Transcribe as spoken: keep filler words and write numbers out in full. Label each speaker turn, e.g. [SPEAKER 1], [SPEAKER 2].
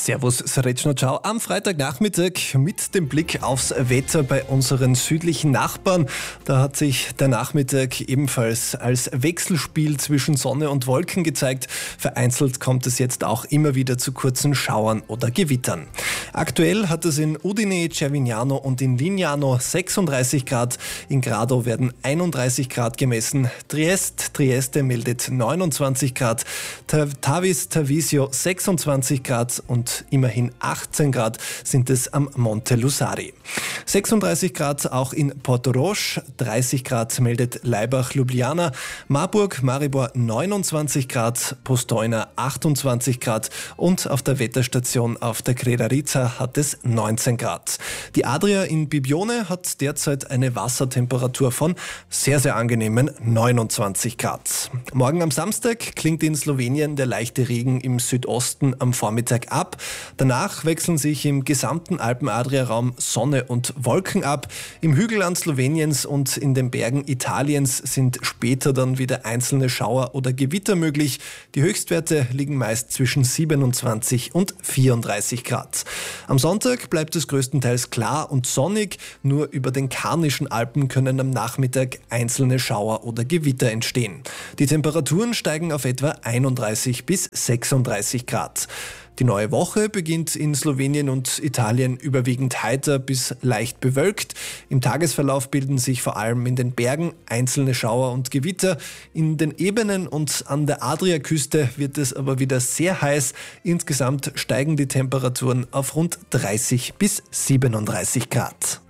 [SPEAKER 1] Servus, Srečno, ciao. Am Freitagnachmittag mit dem Blick aufs Wetter bei unseren südlichen Nachbarn. Da hat sich der Nachmittag ebenfalls als Wechselspiel zwischen Sonne und Wolken gezeigt. Vereinzelt kommt es jetzt auch immer wieder zu kurzen Schauern oder Gewittern. Aktuell hat es in Udine, Cervignano und in Lignano sechsunddreißig Grad. In Grado werden einunddreißig Grad gemessen. Triest, Trieste meldet neunundzwanzig Grad. Tavis, Tavisio sechsundzwanzig Grad und immerhin achtzehn Grad sind es am Monte Lusari. sechsunddreißig Grad auch in Portorož, dreißig Grad meldet Laibach, Ljubljana, Marburg, Maribor neunundzwanzig Grad, Postojna achtundzwanzig Grad und auf der Wetterstation auf der Kreda-Rica hat es neunzehn Grad. Die Adria in Bibione hat derzeit eine Wassertemperatur von sehr, sehr angenehmen neunundzwanzig Grad. Morgen am Samstag klingt in Slowenien der leichte Regen im Südosten am Vormittag ab. Danach wechseln sich im gesamten Alpen-Adria-Raum Sonne und Wolken ab. Im Hügelland Sloweniens und in den Bergen Italiens sind später dann wieder einzelne Schauer oder Gewitter möglich. Die Höchstwerte liegen meist zwischen siebenundzwanzig und vierunddreißig Grad. Am Sonntag bleibt es größtenteils klar und sonnig. Nur über den Karnischen Alpen können am Nachmittag einzelne Schauer oder Gewitter entstehen. Die Temperaturen steigen auf etwa einunddreißig bis sechsunddreißig Grad. Die neue Woche beginnt in Slowenien und Italien überwiegend heiter bis leicht bewölkt. Im Tagesverlauf bilden sich vor allem in den Bergen einzelne Schauer und Gewitter. In den Ebenen und an der Adriaküste wird es aber wieder sehr heiß. Insgesamt steigen die Temperaturen auf rund dreißig bis siebenunddreißig Grad.